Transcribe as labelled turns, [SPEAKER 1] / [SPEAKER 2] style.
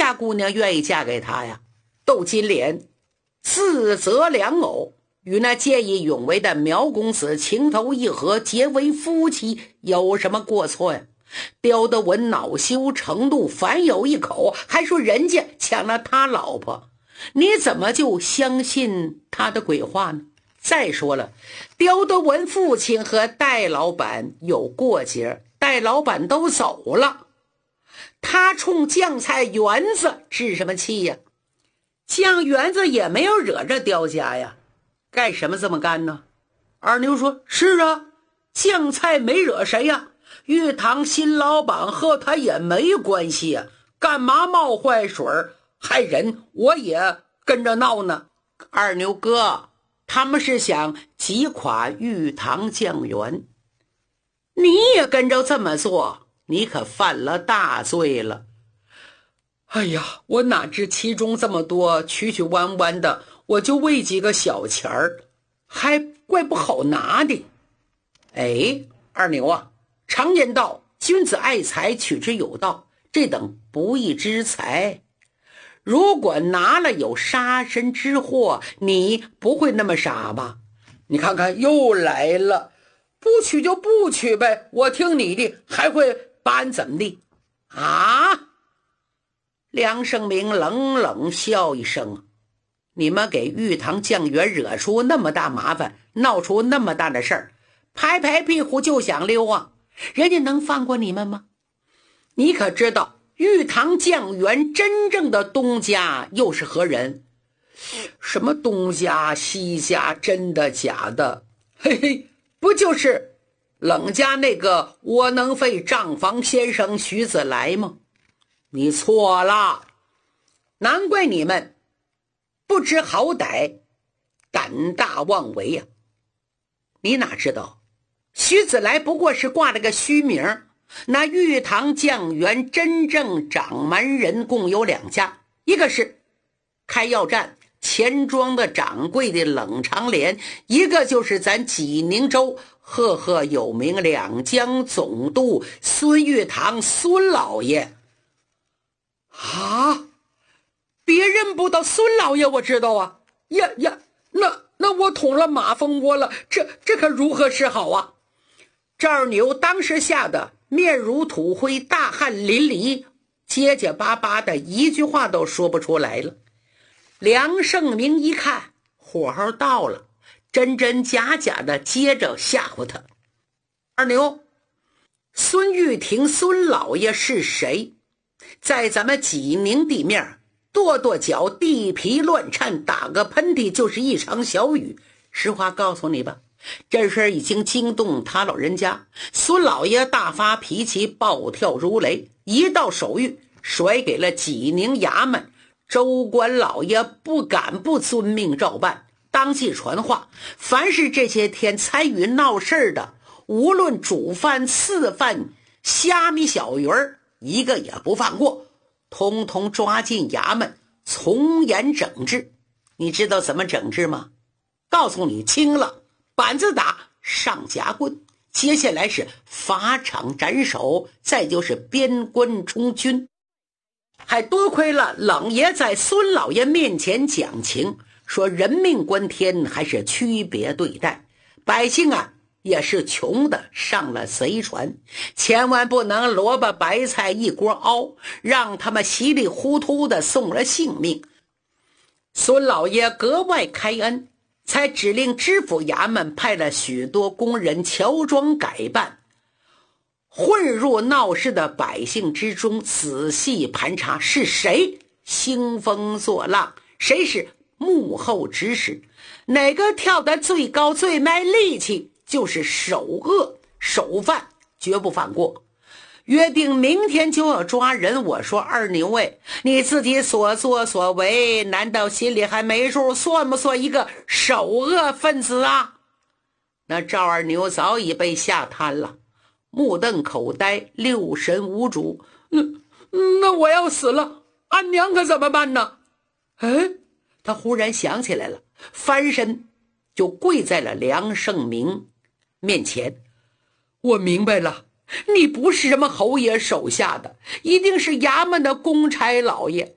[SPEAKER 1] 家姑娘愿意嫁给他呀？窦金莲自择良偶，与那见义勇为的苗公子情投意合，结为夫妻，有什么过错呀？刁德文恼羞成怒，反有一口，还说人家抢了他老婆，你怎么就相信他的鬼话呢？再说了，刁德文父亲和戴老板有过节，戴老板都走了，他冲酱菜园子置什么气呀？酱园子也没有惹着刁家呀，干什么这么干呢？二牛说，是啊，酱菜没惹谁呀，玉堂新老板和他也没关系呀，干嘛冒坏水害人？我也跟着闹呢。二牛哥，他们是想击垮玉堂酱园，你也跟着这么做，你可犯了大罪了。哎呀，我哪知其中这么多曲曲弯弯的，我就为几个小钱儿，还怪不好拿的。哎，二牛啊，常言道，君子爱财，取之有道，这等不义之财，如果拿了有杀身之祸，你不会那么傻吧？你看看又来了，不取就不取呗，我听你的，还会搬怎么的啊？梁胜明冷冷笑一声，你们给玉堂酱园惹出那么大麻烦，闹出那么大的事儿，拍拍屁股就想溜啊，人家能放过你们吗？你可知道玉堂酱园真正的东家又是何人？什么东家西家，真的假的？嘿嘿，不就是冷家那个窝囊废账房先生徐子来吗？你错了，难怪你们不知好歹，胆大妄为呀！你哪知道徐子来不过是挂了个虚名，那玉堂酱园真正掌门人共有两家，一个是开药站钱庄的掌柜的冷长连，一个就是咱济宁州赫赫有名两江总督孙玉堂孙老爷。啊，别人不知道，孙老爷我知道啊。呀，那我捅了马蜂窝了，这可如何是好啊？赵二牛当时吓得面如土灰，大汗淋漓，结结巴巴的一句话都说不出来了。梁胜明一看火候到了，真真假假的接着吓唬他。二牛，孙玉婷孙老爷是谁？在咱们济宁地面跺跺脚，地皮乱颤，打个喷嚏就是一场小雨。实话告诉你吧，这事已经惊动他老人家，孙老爷大发脾气，暴跳如雷，一道手谕甩给了济宁衙门。州官老爷不敢不遵命照办，当即传话，凡是这些天参与闹事的，无论主犯次犯虾米小鱼儿，一个也不放过，通通抓进衙门，从严整治。你知道怎么整治吗？告诉你，轻了板子打，上夹棍，接下来是法场斩首，再就是边关充军。还多亏了冷爷在孙老爷面前讲情，说人命关天，还是区别对待，百姓啊也是穷的上了贼船，千万不能萝卜白菜一锅熬，让他们稀里糊涂的送了性命。孙老爷格外开恩，才指令知府衙门派了许多工人乔装改扮，混入闹事的百姓之中，仔细盘查是谁兴风作浪，谁是幕后指使，哪个跳得最高最卖力气，就是首恶首犯，绝不放过。约定明天就要抓人。我说二牛哎，你自己所作所为，难道心里还没数，算不算一个首恶分子啊？那赵二牛早已被吓瘫了，目瞪口呆，六神无主。那我要死了，俺娘可怎么办呢？哎，他忽然想起来了，翻身就跪在了梁胜明面前。我明白了，你不是什么侯爷手下的，一定是衙门的公差老爷。